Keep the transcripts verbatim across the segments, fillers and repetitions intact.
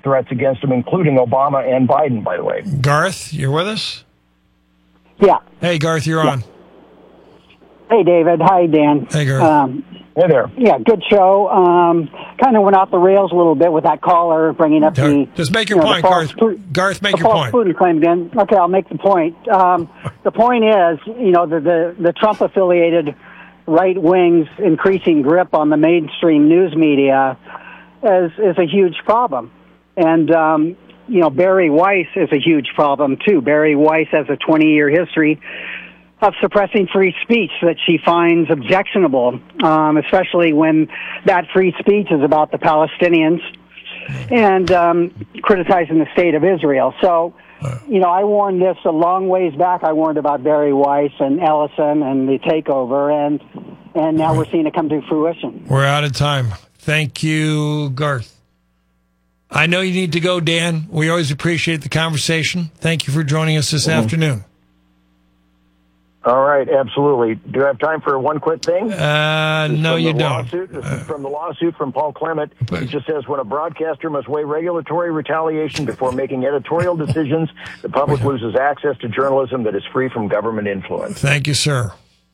threats against him, including Obama and Biden, by the way. Garth, you're with us? Yeah. Hey, Garth, you're yeah. on. Hey, David. Hi, Dan. Hey, Garth. Um, hey there. Yeah, good show. Um, kind of went off the rails a little bit with that caller bringing up the... Just make your you know, point, Garth. Food, Garth, make the your false point. Food claim again. Okay, I'll make the point. Um, the point is, you know, the, the, the Trump-affiliated right wing's increasing grip on the mainstream news media is, is a huge problem. And, um, you know, Barry Weiss is a huge problem, too. Barry Weiss has a twenty-year history of suppressing free speech that she finds objectionable, um, especially when that free speech is about the Palestinians and um, criticizing the state of Israel. So, you know, I warned this a long ways back. I warned about Barry Weiss and Ellison and the takeover, and and now we're seeing it come to fruition. We're out of time. Thank you, Garth. I know you need to go, Dan. We always appreciate the conversation. Thank you for joining us this mm-hmm. afternoon. All right, absolutely. Do you have time for one quick thing? Uh, no, you don't. Lawsuit. This is from the lawsuit from Paul Clement. It just says, when a broadcaster must weigh regulatory retaliation before making editorial decisions, the public loses access to journalism that is free from government influence. Thank you, sir.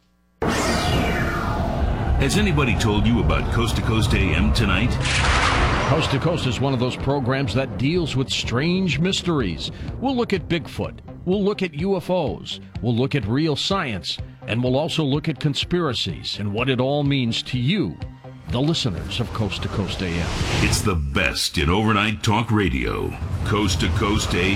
Has anybody told you about Coast to Coast A M tonight? Coast to Coast is one of those programs that deals with strange mysteries. We'll look at Bigfoot. We'll look at U F Os. We'll look at real science. And we'll also look at conspiracies and what it all means to you, the listeners of Coast to Coast A M. It's the best in overnight talk radio. Coast to Coast A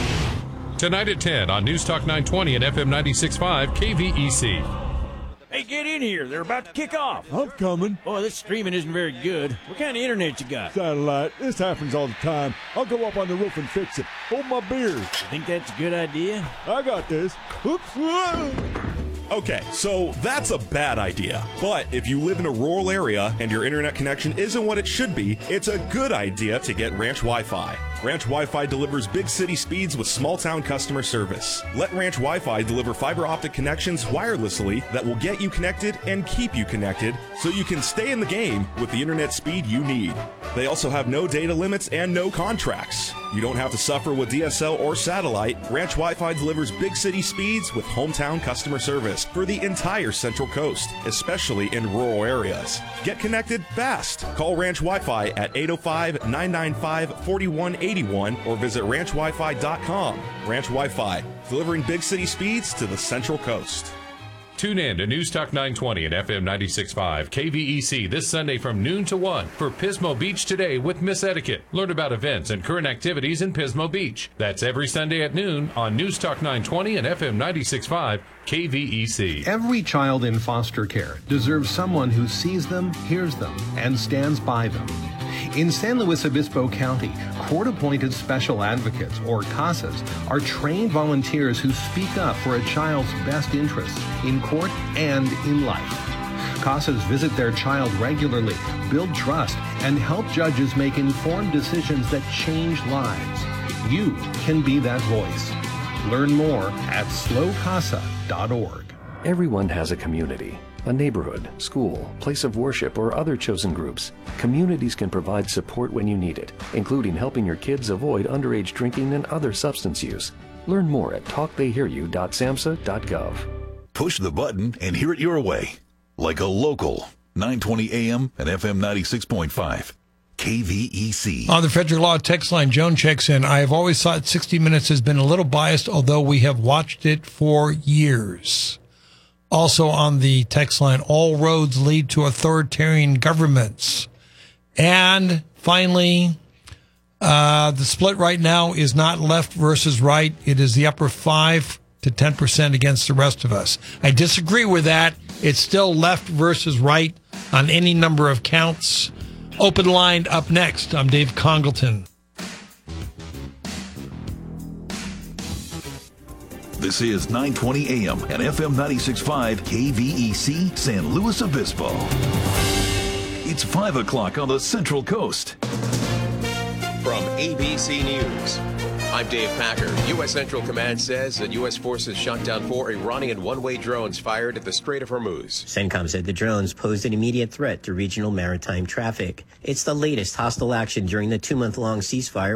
M. Tonight at ten on News Talk nine twenty and F M ninety-six point five K V E C. Hey, get in here. They're about to kick off. I'm coming. Boy, this streaming isn't very good. What kind of internet you got? Satellite. This happens all the time. I'll go up on the roof and fix it. Hold my beer. You think that's a good idea? I got this. Oops. Okay, so that's a bad idea. But if you live in a rural area and your internet connection isn't what it should be, it's a good idea to get Ranch Wi-Fi. Ranch Wi-Fi delivers big city speeds with small town customer service. Let Ranch Wi-Fi deliver fiber optic connections wirelessly that will get you connected and keep you connected so you can stay in the game with the internet speed you need. They also have no data limits and no contracts. You don't have to suffer with D S L or satellite. Ranch Wi-Fi delivers big city speeds with hometown customer service for the entire Central Coast, especially in rural areas. Get connected fast. Call Ranch Wi-Fi at eight oh five, nine nine five, four one eight one or visit ranch wi fi dot com. Ranch Wi-Fi, delivering big city speeds to the Central Coast. Tune in to News Talk nine twenty and F M ninety-six point five K V E C this Sunday from noon to one for Pismo Beach Today with Miss Etiquette. Learn about events and current activities in Pismo Beach. That's every Sunday at noon on News Talk nine twenty and F M ninety-six point five K V E C. Every child in foster care deserves someone who sees them, hears them, and stands by them. In San Luis Obispo County, court-appointed special advocates, or CASAs, are trained volunteers who speak up for a child's best interests in court and in life. CASAs visit their child regularly, build trust, and help judges make informed decisions that change lives. You can be that voice. Learn more at slow casa dot org. Everyone has a community. A neighborhood, school, place of worship, or other chosen groups. Communities can provide support when you need it, including helping your kids avoid underage drinking and other substance use. Learn more at talk they hear you dot samhsa dot gov. Push the button and hear it your way. Like a local. nine twenty A M and F M ninety-six point five. K V E C. On the Frederick Law text line, Joan checks in. I have always thought sixty minutes has been a little biased, although we have watched it for years. Also on the text line, all roads lead to authoritarian governments. And finally, uh, the split right now is not left versus right. It is the upper five to ten percent against the rest of us. I disagree with that. It's still left versus right on any number of counts. Open line up next. I'm Dave Congleton. This is nine twenty A M and F M ninety-six point five K V E C San Luis Obispo. It's five o'clock on the Central Coast. From A B C News, I'm Dave Packer. U S Central Command says that U S forces shot down four Iranian one-way drones fired at the Strait of Hormuz. CENTCOM said the drones posed an immediate threat to regional maritime traffic. It's the latest hostile action during the two-month-long ceasefire